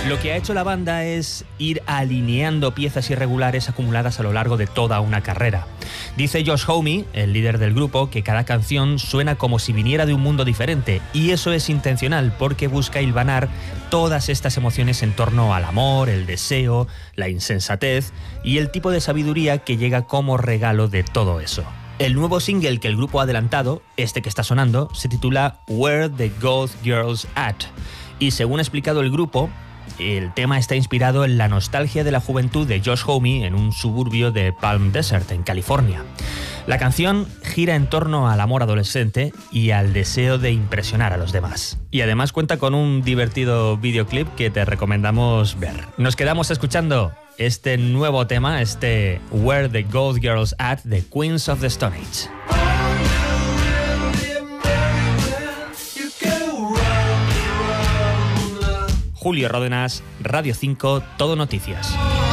Lo que ha hecho la banda es ir alineando piezas irregulares acumuladas a lo largo de toda una carrera. Dice Josh Homme, el líder del grupo, que cada canción suena como si viniera de un mundo diferente, y eso es intencional porque busca hilvanar todas estas emociones en torno al amor, el deseo, la insensatez y el tipo de sabiduría que llega como regalo de todo eso. El nuevo single que el grupo ha adelantado, este que está sonando, se titula Where the Goth Girls At, y según ha explicado el grupo, el tema está inspirado en la nostalgia de la juventud de Josh Homme en un suburbio de Palm Desert, en California. La canción gira en torno al amor adolescente y al deseo de impresionar a los demás. Y además cuenta con un divertido videoclip que te recomendamos ver. Nos quedamos escuchando este nuevo tema, este Where the Goth Girls At, de Queens of the Stone Age. Julio Ródenas, Radio 5, Todo Noticias.